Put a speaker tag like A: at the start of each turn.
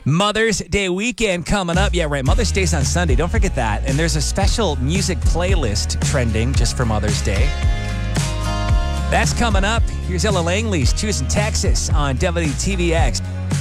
A: Mother's Day weekend coming up. Yeah, right. Mother's Day's on Sunday. Don't forget that. And there's a special music playlist trending just for Mother's Day. That's coming up. Here's Ella Langley's Choosing Texas on WTVX.